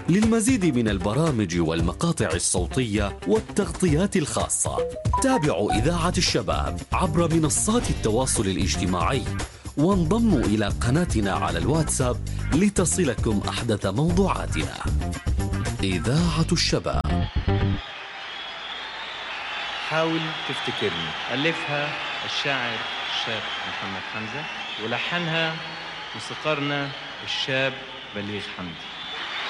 للمزيد من البرامج والمقاطع الصوتية والتغطيات الخاصة تابعوا إذاعة الشباب عبر منصات التواصل الاجتماعي، وانضموا إلى قناتنا على الواتساب لتصلكم أحدث موضوعاتنا. إذاعة الشباب. حاول تفتكرني، ألفها الشاعر الشاب محمد حمزة، ولحنها موسيقارنا الشاب بليغ حمدي.